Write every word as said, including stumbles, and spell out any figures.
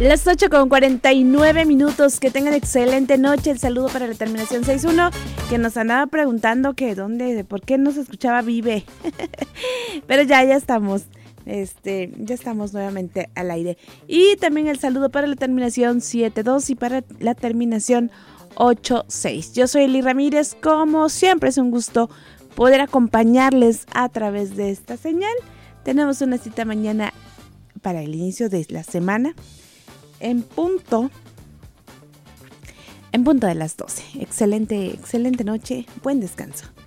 Las ocho con cuarenta y nueve minutos, que tengan excelente noche. El saludo para la terminación seis uno, que nos andaba preguntando que dónde, por qué no se escuchaba Vive. Pero ya, ya estamos, este, ya estamos nuevamente al aire. Y también el saludo para la terminación siete dos y para la terminación ocho seis. Yo soy Eli Ramírez, como siempre es un gusto poder acompañarles a través de esta señal. Tenemos una cita mañana para el inicio de la semana. En punto, en punto de las doce. Excelente, excelente noche, buen descanso.